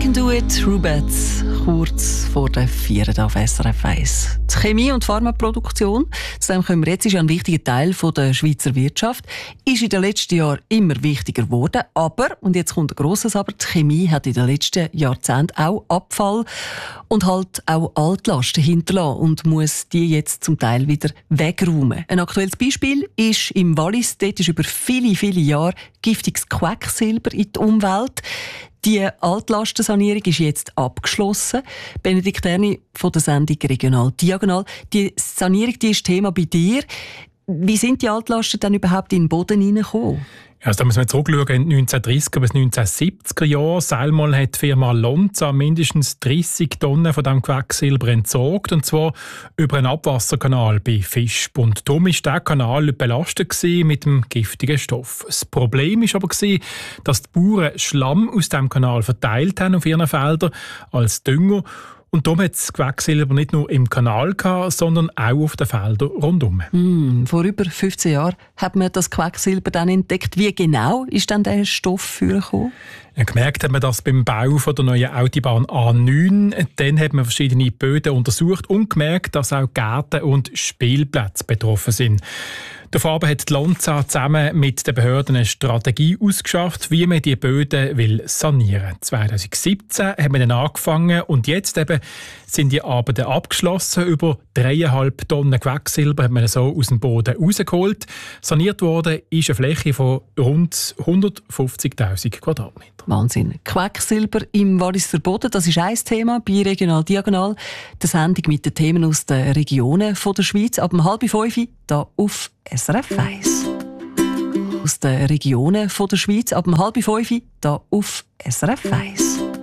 can do it, Rubets, kurz vor der 4. auf SRF 1. Die Chemie- und Pharmaproduktion, zu dem kommen wir jetzt, ist ja ein wichtiger Teil der Schweizer Wirtschaft, ist in den letzten Jahren immer wichtiger geworden. Aber, und jetzt kommt ein grosses Aber, die Chemie hat in den letzten Jahrzehnten auch Abfall und halt auch Altlasten hinterlassen und muss die jetzt zum Teil wieder wegräumen. Ein aktuelles Beispiel ist im Wallis. Dort ist über viele, viele Jahre giftiges Quecksilber in die Umwelt. Die Altlastensanierung ist jetzt abgeschlossen. Benedikt Erni von der Sendung Regional Diagonal. Die Sanierung, die ist Thema bei dir. Wie sind die Altlasten dann überhaupt in den Boden hineingekommen? Also da müssen wir zurückschauen in die 1930er bis 1970er Jahre. Selmal hat die Firma Lonza mindestens 30 Tonnen von diesem Quecksilber entsorgt, und zwar über einen Abwasserkanal bei Visp. Und darum war dieser Kanal belastet mit dem giftigen Stoff. Das Problem war aber, dass die Bauern Schlamm aus diesem Kanal verteilt haben auf ihren Feldern als Dünger. Und darum hat das Quecksilber nicht nur im Kanal gehabt, sondern auch auf den Feldern rundum. Vor über 15 Jahren hat man das Quecksilber dann entdeckt. Wie genau ist dann der Stoff vorgekommen? Ja, gemerkt hat man das beim Bau von der neuen Autobahn A9. Dann hat man verschiedene Böden untersucht und gemerkt, dass auch Gärten und Spielplätze betroffen sind. Dafür hat die Lonza zusammen mit den Behörden eine Strategie ausgeschafft, wie man die Böden sanieren will. 2017 hat man dann angefangen und jetzt eben sind die Arbeiten abgeschlossen. Über 3,5 Tonnen Quecksilber hat man so aus dem Boden rausgeholt. Saniert worden ist eine Fläche von rund 150'000 Quadratmeter. Wahnsinn. Quecksilber im Walliser Boden, das ist ein Thema bei Regional Diagonal. Die Sendung mit den Themen aus den Regionen der Schweiz. Ab 4:30 hier auf SRF 1. Aus den Regionen der Schweiz. Ab 4:30 hier auf SRF 1.